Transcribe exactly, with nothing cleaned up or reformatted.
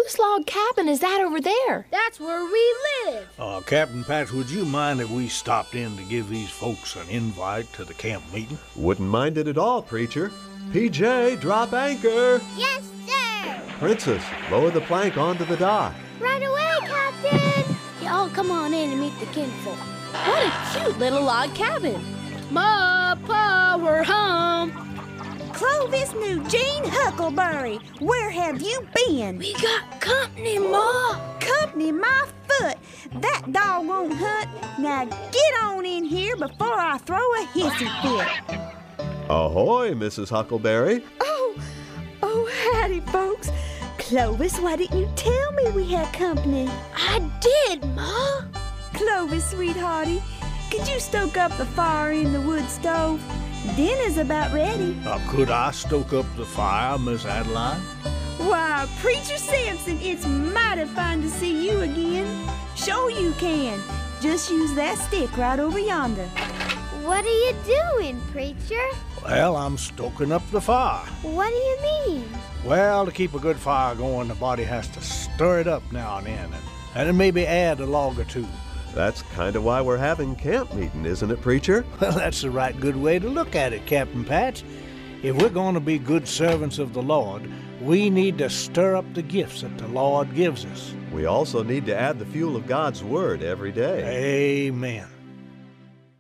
Whose log cabin is that over there? That's where we live. Uh, Captain Patch, would you mind if we stopped in to give these folks an invite to the camp meeting? Wouldn't mind it at all, Preacher. P J, drop anchor. Yes, sir. Princess, lower the plank onto the dock. Right away, Captain. Y'all come on in and meet the kinfolk. What a cute little log cabin. Ma, Pa, we're home. Clovis knew Gene Huckleberry. Where have you been? We got company, Ma. Company my foot. That dog won't hunt. Now get on in here before I throw a hissy fit. Ahoy, Missus Huckleberry. Oh, oh, howdy, folks. Clovis, why didn't you tell me we had company? I did, Ma. Clovis, sweethearty, could you stoke up the fire in the wood stove? Dinner's about ready. Uh, could I stoke up the fire, Miss Adeline? Why, Preacher Sampson, it's mighty fine to see you again. Sure you can. Just use that stick right over yonder. What are you doing, Preacher? Well, I'm stoking up the fire. What do you mean? Well, to keep a good fire going, the body has to stir it up now and then, and, and then maybe add a log or two. That's kind of why we're having camp meeting, isn't it, Preacher? Well, that's the right good way to look at it, Captain Patch. If we're going to be good servants of the Lord, we need to stir up the gifts that the Lord gives us. We also need to add the fuel of God's Word every day. Amen.